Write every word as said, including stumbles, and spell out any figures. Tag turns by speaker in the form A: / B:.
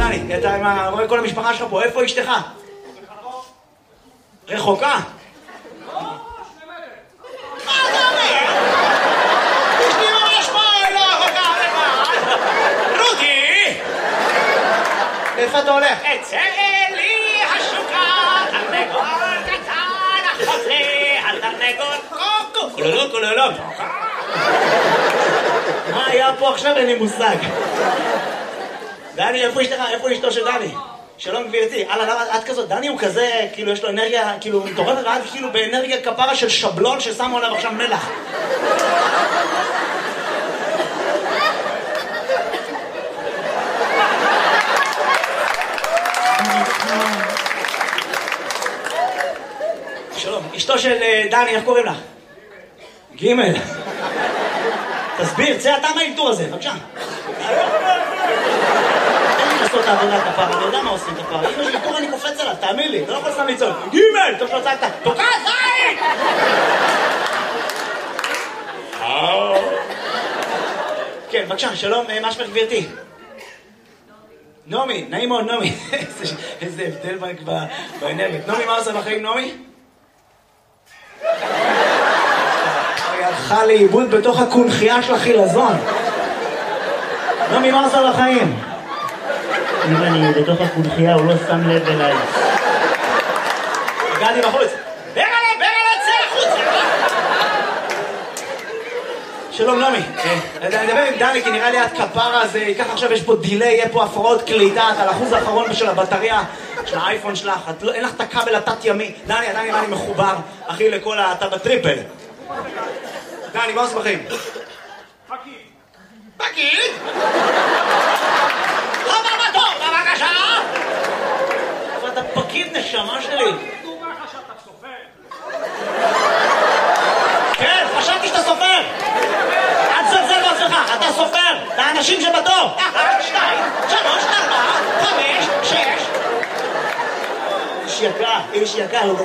A: דני, אתה רואה כל המשפחה שלך פה, איפה אשתך? רחוקה?
B: לא, שני מטר.
A: מה אתה אומר? אשתי ממש פה, לא רחוקה, רחוקה. רותי! איפה אתה הולך?
C: אצא לי השוקה, תרנגול קטן, החוזר, התרנגול קוקו, כולולו, כולולו.
A: מה היה פה עכשיו? אין לי מושג. דני, איפה אשתך? איפה אשתו של דני? שלום גבירתי. הלאה, למה את כזאת? דני הוא כזה, כאילו יש לו אנרגיה, כאילו מטורפת, ואת כאילו באנרגיה כפרה של שבלון ששמו עליו עכשיו מלח. שלום, אשתו של דני, איך קוראים לך? גימל. תסביר, צא אתה מהאלתור הזה, בבקשה. תן לי לעשות את העבודה כפרה, אני יודע מה עושים כפרה. אם יש אלתור אני קופץ עליו, תאמין לי, אתה לא יכול סתם לצעוק. גימל! טוב שלא צעקת, תוקע זין! כן, בבקשה, שלום, מה שמך גבירתי? נעמי, נעים מאוד, נעמי. איזה הבדל באנרגיה. נעמי, מה עושה בחיים, נעמי? היא הלכה לאיבוד בתוך הקונחייה של החילזון. נעמי, מה עושה בחיים?
D: אם אני בתוך הקונחייה, הוא לא שם לב אליי.
A: הגעתי בחוץ.
C: ברלה, ברלה, צא החוצה!
A: שלום, נעמי. אני מדבר עם דני, כי נראה לי את כפרה, אז ככה עכשיו יש פה דילי, יהיה פה הפרעות קליטה, את על האחוז האחרון של הבטריה של האייפון שלך, אין לך את הכבל התת-ימי. דני, דני, דני מחובר, אחי, לכל ה... אתה בטריפל. דני, מה עושה בחיים?
B: פקיד.
A: פקיד?
C: הבא בתור, בבקשה!
A: אבל אתה פקיד נשמה שלי.
B: דומה לך שאתה סופר.
A: כן, חשבתי שאתה סופר. אל תזלזל בעצמך, אתה סופר. לאנשים שבתור.
C: אחת, שתיים, שלוש, ארבע, חמש, שש.
A: איש יקר, איש יקר.